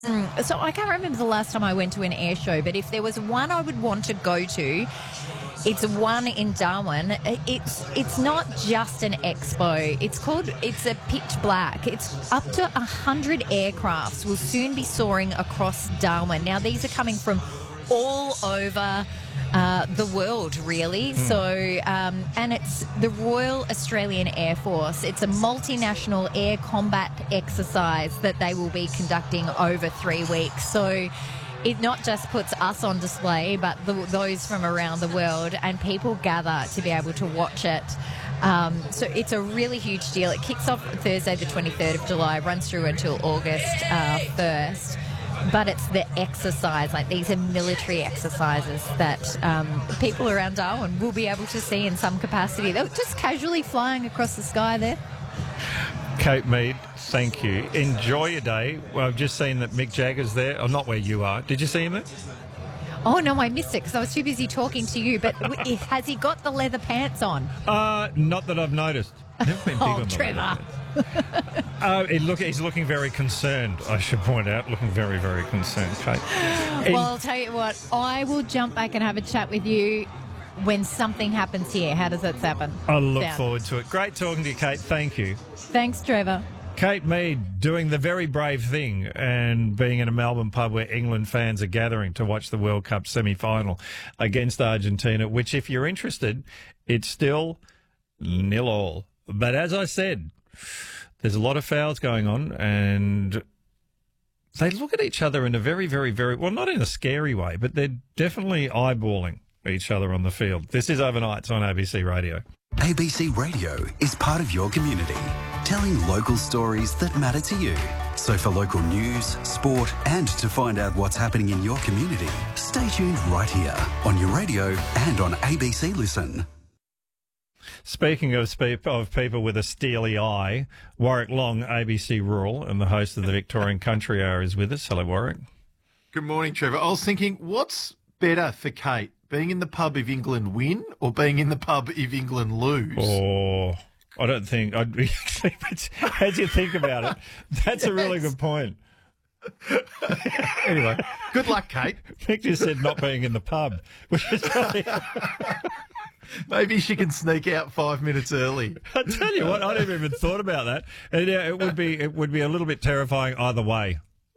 So I can't remember the last time I went to an air show, but if there was one I would want to go to, it's one in Darwin. It's not just an expo. It's a pitch black. It's up to 100 aircrafts will soon be soaring across Darwin. Now, these are coming from all over the world, really. So, and it's the Royal Australian Air Force. It's a multinational air combat exercise that they will be conducting over 3 weeks. So it not just puts us on display, but those from around the world, and people gather to be able to watch it. So it's a really huge deal. It kicks off Thursday the 23rd of July, runs through until August 1st. But it's the exercise, like these are military exercises that people around Darwin will be able to see in some capacity. They're just casually flying across the sky there. Kate Mead, thank you. Enjoy your day. Well, I've just seen that Mick Jagger's there. Oh, not where you are. Did you see him there? Oh, no, I missed it because I was too busy talking to you. But has he got the leather pants on? Not that I've noticed. Never been big on the Trevor. He's looking very concerned, I should point out. Looking very, very concerned, Kate. Well, I'll tell you what, I will jump back and have a chat with you when something happens here. How does that happen? I look forward to it. Great talking to you, Kate. Thank you. Thanks, Trevor. Kate Mead doing the very brave thing and being in a Melbourne pub where England fans are gathering to watch the World Cup semi-final against Argentina, which, if you're interested, it's still 0-0. But as I said, there's a lot of fouls going on, and they look at each other in a very, very, very, well, not in a scary way, but they're definitely eyeballing each other on the field. This is Overnights on ABC Radio. ABC Radio is part of your community, telling local stories that matter to you. So for local news, sport, and to find out what's happening in your community, stay tuned right here on your radio and on ABC Listen. Speaking of people with a steely eye, Warwick Long, ABC Rural, and the host of the Victorian Country Hour is with us. Hello, Warwick. Good morning, Trevor. I was thinking, what's better for Kate, being in the pub if England win or being in the pub if England lose? Oh, I don't think I'd be. As you think about it, that's a really good point. Anyway, good luck, Kate. Mick just said not being in the pub, which is probably... Maybe she can sneak out 5 minutes early. I tell you what, I never even thought about that. And yeah, it would be a little bit terrifying either way.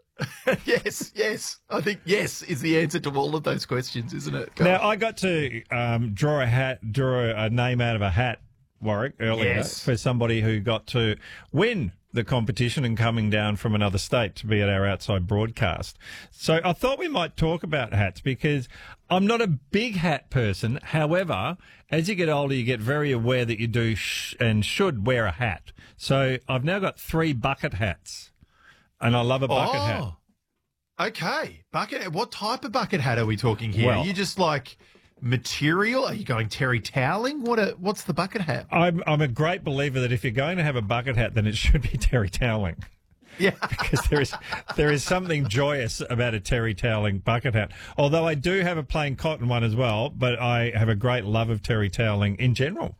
Yes. I think yes is the answer to all of those questions, isn't it? Now, I got to draw a name out of a hat, Warwick, earlier for somebody who got to win the competition and coming down from another state to be at our outside broadcast. So I thought we might talk about hats because I'm not a big hat person. However, as you get older, you get very aware that you do and should wear a hat. So I've now got 3 bucket hats, and I love a bucket hat. Okay. Bucket. What type of bucket hat are we talking here? Well, are you just like material? Are you going terry toweling? What's the bucket hat? I'm a great believer that if you're going to have a bucket hat, then it should be terry toweling. Yeah. Because there is something joyous about a terry toweling bucket hat. Although I do have a plain cotton one as well, but I have a great love of terry toweling in general.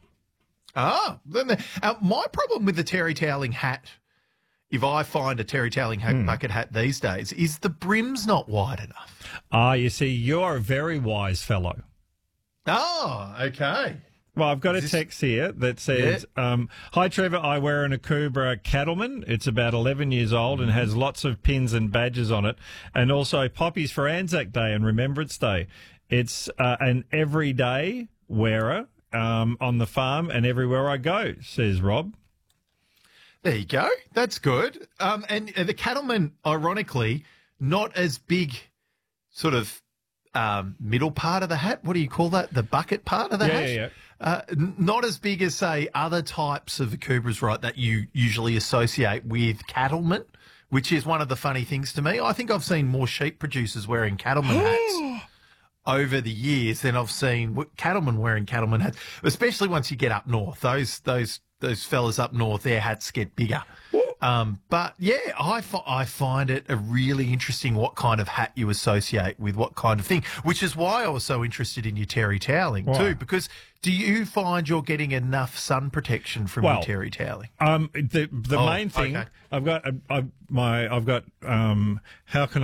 My problem with the terry toweling hat, if I find a terry toweling bucket hat these days, is the brim's not wide enough. You see, you're a very wise fellow. Oh, okay. Well, I've got a text here that says, hi, Trevor, I wear an Akubra Cattleman. It's about 11 years old and has lots of pins and badges on it, and also poppies for Anzac Day and Remembrance Day. It's an everyday wearer on the farm and everywhere I go, says Rob. There you go. That's good. And the Cattleman, ironically, not as big sort of middle part of the hat. What do you call that? The bucket part of the hat? Yeah. Not as big as, say, other types of Akubras, right, that you usually associate with cattlemen, which is one of the funny things to me. I think I've seen more sheep producers wearing cattleman hats over the years than I've seen cattlemen wearing cattleman hats, especially once you get up north. Those fellas up north, their hats get bigger. But yeah, I find it a really interesting what kind of hat you associate with what kind of thing, which is why I was so interested in your terry toweling too. Because do you find you're getting enough sun protection from your terry toweling? The main thing okay. I've got how can